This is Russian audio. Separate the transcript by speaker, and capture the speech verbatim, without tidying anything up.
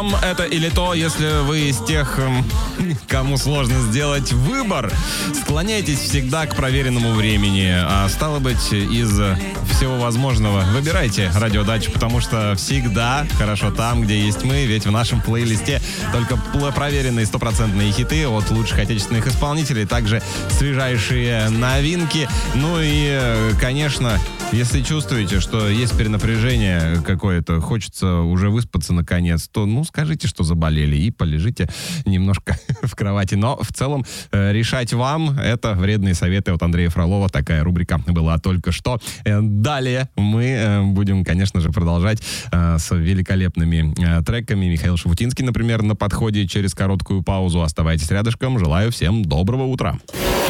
Speaker 1: Это или то, если вы из тех, кому сложно сделать выбор, склоняйтесь всегда к проверенному времени, а стало быть, из всего возможного выбирайте радиодачу, потому что всегда хорошо там, где есть мы, ведь в нашем плейлисте только проверенные стопроцентные хиты от лучших отечественных исполнителей, также свежайшие новинки, ну и, конечно, если чувствуете, что есть перенапряжение какое-то, хочется уже выспаться наконец, то, ну, скажите, что заболели, и полежите немножко в кровати. Но в целом э, решать вам. Это «Вредные советы» от Андрея Фролова. Такая рубрика была только что. Э, далее мы э, будем, конечно же, продолжать э, с великолепными э, треками. Михаил Шуфутинский, например, на подходе через короткую паузу. Оставайтесь рядышком. Желаю всем доброго утра.